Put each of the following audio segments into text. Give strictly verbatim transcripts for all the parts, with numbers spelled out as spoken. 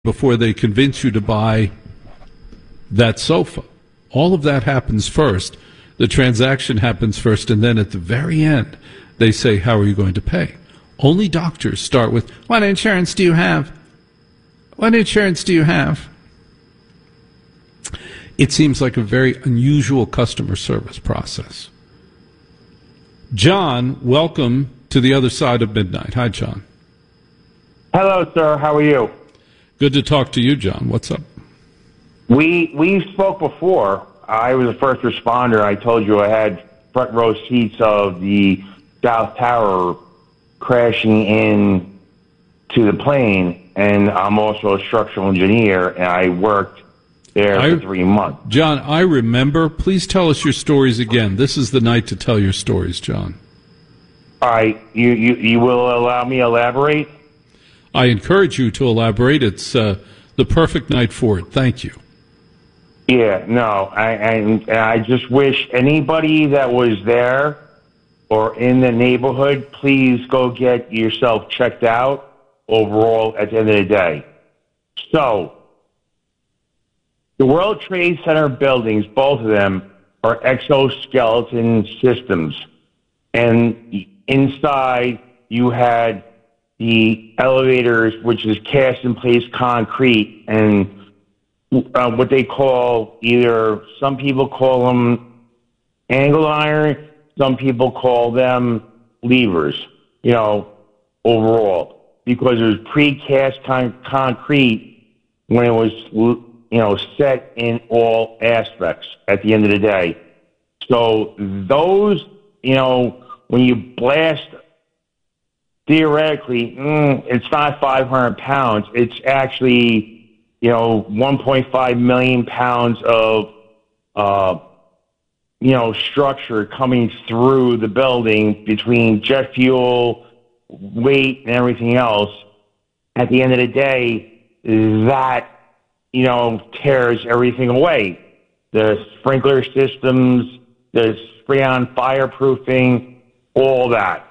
before they convince you to buy that sofa. All of that happens first. The transaction happens first, and then at the very end, they say, how are you going to pay? Only doctors start with, what insurance do you have? What insurance do you have? It seems like a very unusual customer service process. John, welcome to the other side of midnight. Hi, John. Hello, sir. How are you? Good to talk to you, John. What's up? We we spoke before. I was a first responder. I told you I had front row seats of the South Tower crashing in to the plane, and I'm also a structural engineer, and I worked there I, for three months. John, I remember. Please tell us your stories again. This is the night to tell your stories, John. All right. You, you, you will allow me to elaborate? I encourage you to elaborate. It's uh, the perfect night for it. Thank you. Yeah, no. I, I, I just wish anybody that was there or in the neighborhood, please go get yourself checked out overall at the end of the day. So, the World Trade Center buildings, both of them, are exoskeleton systems. And inside, you had the elevators, which is cast-in-place concrete, and uh, what they call either, some people call them angle iron, some people call them levers, you know, overall. Because it was pre-cast con- concrete when it was, you know, set in all aspects at the end of the day. So those, you know, when you blast, theoretically, mm, it's not five hundred pounds. It's actually, you know, one point five million pounds of, uh, you know, structure coming through the building between jet fuel, weight, and everything else. At the end of the day, that, you know, tears everything away. The sprinkler systems, the spray-on fireproofing, all that.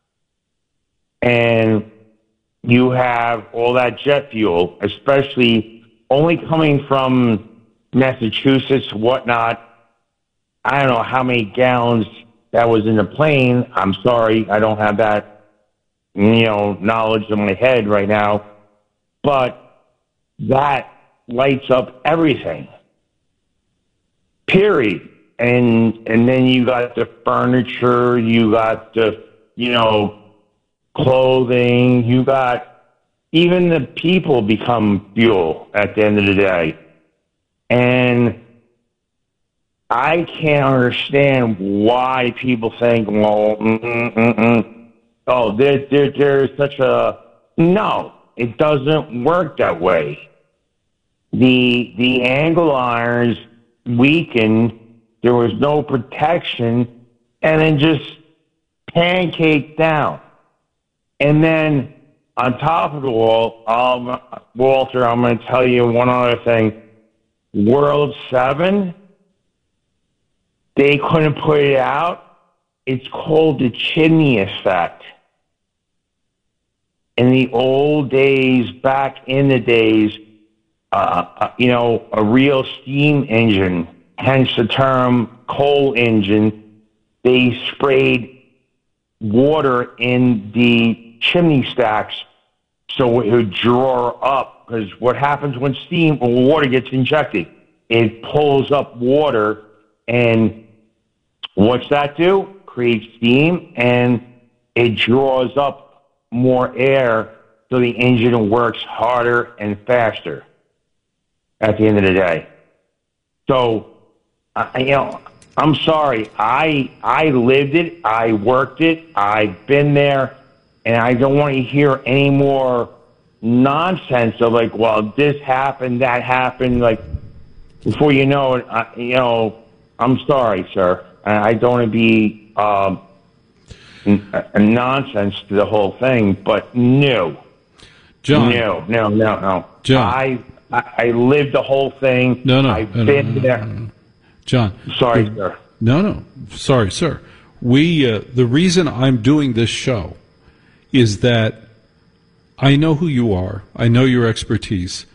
And you have all that jet fuel, especially only coming from Massachusetts, whatnot. I don't know how many gallons that was in the plane. I'm sorry, I don't have that, you know, knowledge in my head right now. But that lights up everything. Period. And and then you got the furniture, you got the, you know, clothing, you got even the people become fuel at the end of the day. And I can't understand why people think, well, mm, mm, mm, mm. oh, there, there, there's such a... No, it doesn't work that way. The the angle irons weakened, there was no protection, and then just pancaked down. And then on top of it all, um, Walter, I'm going to tell you one other thing. World seven, they couldn't put it out. It's called the chimney effect. In the old days, back in the days, uh, uh, you know, a real steam engine, hence the term coal engine, they sprayed water in the chimney stacks so it would draw up. Because what happens when steam or water gets injected? It pulls up water, and what's that do? Creates steam, and it draws up more air so the engine works harder and faster at the end of the day. So, I, you know, I'm sorry. I I lived it. I worked it. I've been there, and I don't want to hear any more nonsense of like, well, this happened, that happened. Like, before you know it, I, you know, I'm sorry, sir. I, I don't want to be um, a, a nonsense to the whole thing, but no, John, no, no, no, no. John, I I, I lived the whole thing. No, no, I've no, been no, no, there. no, no. John. Sorry, the, sir. No, no. Sorry, sir. We, uh, the reason I'm doing this show is that I know who you are. I know your expertise.